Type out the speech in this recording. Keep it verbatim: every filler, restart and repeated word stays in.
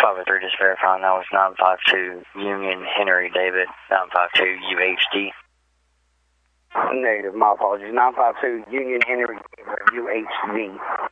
five oh three, just verifying that was nine five two Union Henry David, nine five two U H D. Negative, my apologies. nine five two Union Henry U H D.